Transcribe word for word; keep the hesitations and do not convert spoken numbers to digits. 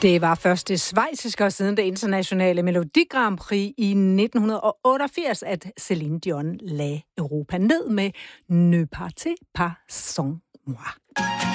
Det var først det schweiziske og siden det internationale Melodi Grand Prix i nitten otteogfirs, at Céline Dion lagde Europa ned med Ne partez pas sans moi.